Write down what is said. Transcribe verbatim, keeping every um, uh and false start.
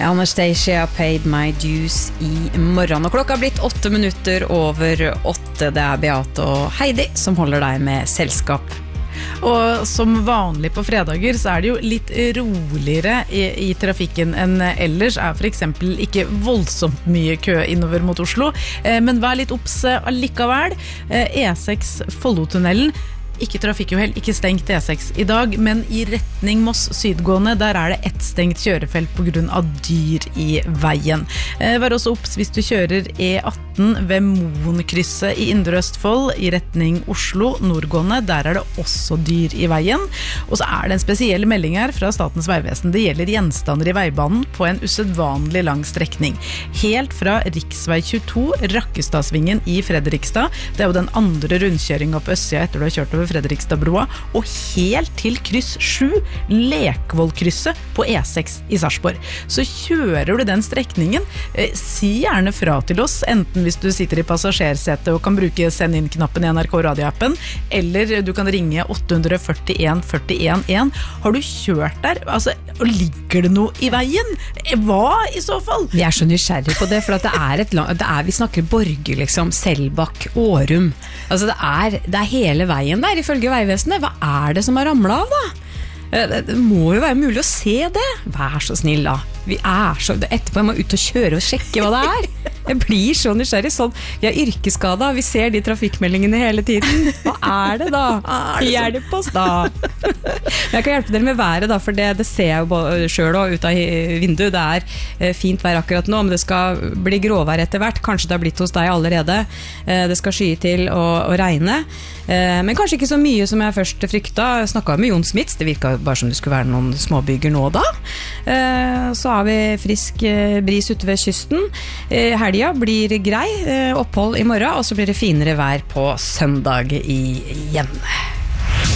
Anastasia paid my dues I morgen, og klokka har blitt åtte minutter over åtte. Det er Beate og Heidi som holder deg med selskap. Og som vanlig på fredager så er det jo litt roligere i, i trafikken enn ellers. Er for eksempel ikke voldsomt mye kø innover mot Oslo, eh, men vær litt obs allikevel. Eh, E seks Follotunnelen. Ikke trafikkuhell, ikke stengt E seks I dag, men I retning Moss sydgående, der er det ett stengt kjørefelt på grunn av dyr I veien. Eh, vær også obs hvis du kjører E atten ved Moenkrysset I Indre Østfold I retning Oslo nordgående, der er det også dyr I veien. Og så er det en spesiell melding her fra Statens Vegvesen. Det gjelder gjenstander I veibanen på en usedvanlig lang strekning. Helt fra riksvei tjueto, Rakkestadsvingen I Fredrikstad, det er jo den andre rundkjøringen på østsida etter du har kjørt over Fredrikstadbroa, og helt til kryss sju, Lekvollkrysset på E seks I Sarpsborg. Så kjører du den strekningen, eh, si gjerne fra til oss, enten hvis du sitter I passasjersetet og kan bruke send inn-knappen I N R K radioappen, eller du kan ringe åtte fire en fire en en. Har du kjørt der? Altså, og ligger det noe I veien? Hva I så fall? Vi er så nysgjerrig på det, for at det er et land, det er, vi snakker Borge, liksom, Selbakk, Årum. Altså, det er, det er hele veien der, ifølge Veivesenet. Hva er det som har ramlet av da? Det må jo være mulig å se det. Vær så snill da. Vi er så, etterpå jeg må ut og kjøre og sjekke hva det er. Jeg blir så nysgjerrig sånn. Vi er yrkesskada, vi ser de trafikkmeldingene hele tiden. Hva er det da? Hjelp oss da. Men jeg kan hjelpe dere med været da, for det, det ser jeg jo selv også ut av vinduet. Det er fint vær akkurat nå, men det skal bli gråvær etter hvert. Kanskje det har blitt hos deg allerede. Det skal skye til å, å regne. Men kanskje ikke så mye som jeg først frykta. Jeg snakket med Jon Smits, det virket bare som det skulle være noen småbygger nå da. Så har vi frisk bris ute ved kysten. Helga blir grei, opphold I morgen, og så blir det finere vær på søndag igjen.